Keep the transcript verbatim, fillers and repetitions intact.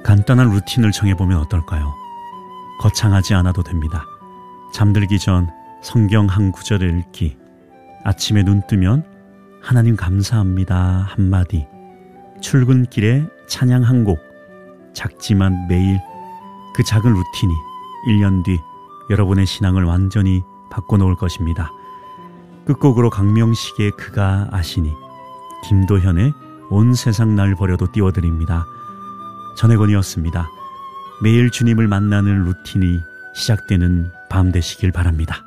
간단한 루틴을 정해보면 어떨까요? 거창하지 않아도 됩니다. 잠들기 전 성경 한 구절을 읽기, 아침에 눈 뜨면 하나님 감사합니다 한마디, 출근길에 찬양 한 곡, 작지만 매일 그 작은 루틴이 일 년 뒤 여러분의 신앙을 완전히 바꿔놓을 것입니다. 끝곡으로 강명식의 그가 아시니, 김도현의 온 세상 날 버려도 띄워드립니다. 전혜곤이었습니다. 매일 주님을 만나는 루틴이 시작되는 밤 되시길 바랍니다.